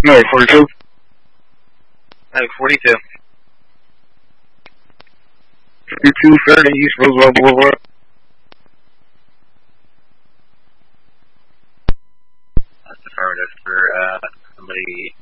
No, 42. No, 42. 5230 East Roosevelt Boulevard. That's affirmative for somebody